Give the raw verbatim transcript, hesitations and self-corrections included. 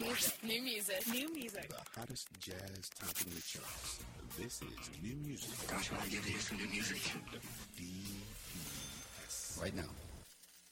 music. New music. New music. The hottest jazz topping the charts. This is new music. Gosh, when I get to hear some new music. D P S. Right now,